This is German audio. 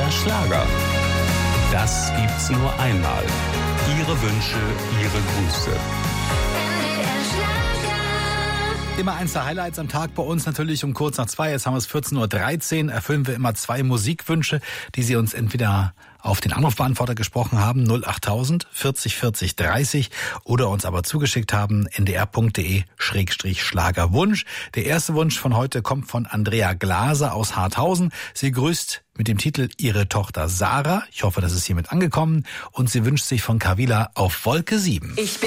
NDR Schlager. Das gibt's nur einmal. Ihre Wünsche, Ihre Grüße. Immer eins der Highlights am Tag bei uns natürlich um kurz nach 2. Jetzt haben wir es 14.13 Uhr. Erfüllen wir immer 2 Musikwünsche, die Sie uns entweder auf den Anrufbeantworter gesprochen haben, 08000 40 40 30, oder uns aber zugeschickt haben, ndr.de/Schlagerwunsch. Der erste Wunsch von heute kommt von Andrea Glaser aus Harthausen. Sie grüßt mit dem Titel ihre Tochter Sarah. Ich hoffe, das ist hiermit angekommen. Und sie wünscht sich von Kavila Auf Wolke 7.